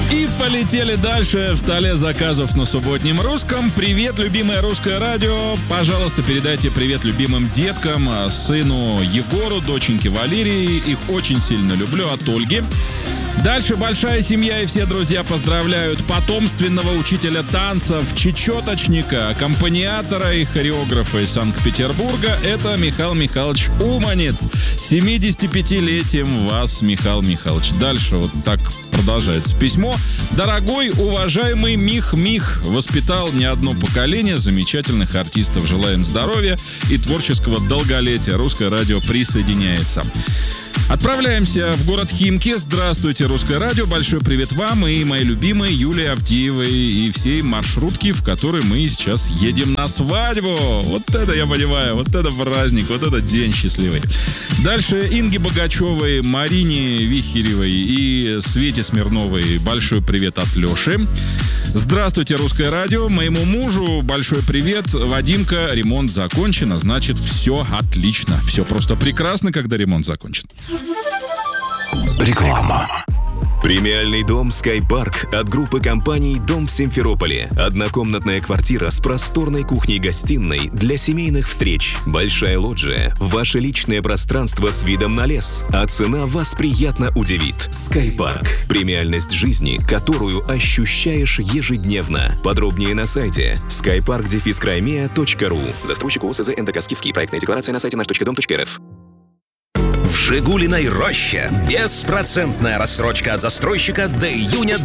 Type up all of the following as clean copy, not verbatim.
И полетели дальше в столе заказов на субботнем русском. Привет, любимое русское радио. Пожалуйста, передайте привет любимым деткам, сыну Егору, доченьке Валерии. Их очень сильно люблю, от Ольги. Дальше большая семья и все друзья поздравляют потомственного учителя танцев, чечеточника, аккомпаниатора и хореографа из Санкт-Петербурга. Это Михаил Михайлович Уманец. 75-летием вас, Михаил Михайлович. Дальше вот так продолжается письмо. Дорогой, уважаемый Мих, воспитал не одно поколение замечательных артистов. Желаем здоровья и творческого долголетия. Русское радио присоединяется. Отправляемся в город Химки. Здравствуйте, Русское радио. Большой привет вам и моей любимой Юлии Авдеевой и всей маршрутке, в которой мы сейчас едем на свадьбу. Вот это я понимаю, вот это праздник, вот это день счастливый. Дальше Инге Богачевой, Марине Вихеревой и Свете Смирновой большой привет от Леши. Здравствуйте, Русское радио. Моему мужу большой привет. Вадимка, ремонт закончен, а значит, все отлично. Все просто прекрасно, когда ремонт закончен. Реклама. Премиальный дом «Скайпарк» от группы компаний «Дом» в Симферополе. Однокомнатная квартира с просторной кухней-гостиной для семейных встреч. Большая лоджия, ваше личное пространство с видом на лес. А цена вас приятно удивит. «Скайпарк» – премиальность жизни, которую ощущаешь ежедневно. Подробнее на сайте skypark-crimea.ru. Застройщик ОСЗ НДК «Скифский». Проектная декларация на сайте наш.дом.рф. В «Жигулиной роще» беспроцентная рассрочка от застройщика до июня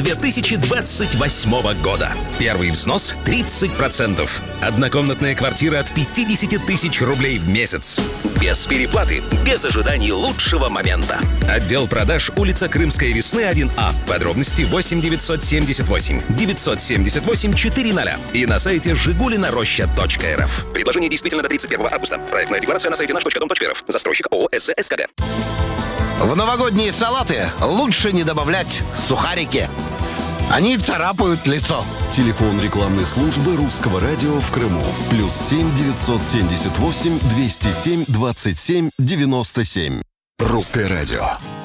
2028 года. Первый взнос 30%. Однокомнатная квартира от 50 тысяч рублей в месяц. Без переплаты, без ожиданий лучшего момента. Отдел продаж, улица Крымская Весны, 1А. Подробности 8 978 978 400 и на сайте жигулинароща.рф. Предложение действительно до 31 августа. Проектная декларация на сайте наш.дом.рф. Застройщик ООО «СЗ-СКБ». В новогодние салаты лучше не добавлять сухарики. Они царапают лицо. Телефон рекламной службы Русского радио в Крыму. +7 978 207 27 97. Русское радио.